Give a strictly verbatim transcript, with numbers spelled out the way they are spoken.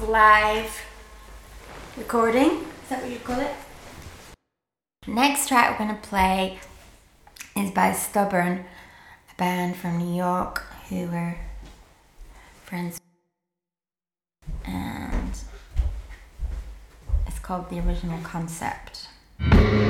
live recording. Is that what you call it? Next track we're going to play is by Stubborn, a band from New York who were friends. And it's called The Original Concept.